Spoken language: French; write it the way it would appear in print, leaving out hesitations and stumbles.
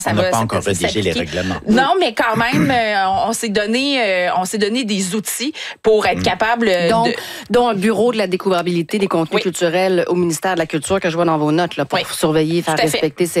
On n'a pas encore rédigé les règlements. Non, mais quand même, on s'est donné des outils pour être capable dont un bureau de la découvrabilité des contenus culturels au ministère de la Culture que je vois dans vos notes là, pour surveiller, faire respecter ces